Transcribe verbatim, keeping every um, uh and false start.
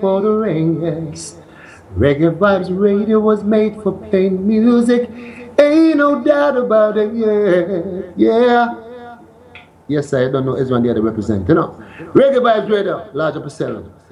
for the rain, yes. Reggae Vibes Radio was made for playing music. Ain't no doubt about it, yeah. Yeah. Yes, I don't know. Is one the other represent, you know. Reggae Vibes Radio, large up a seven.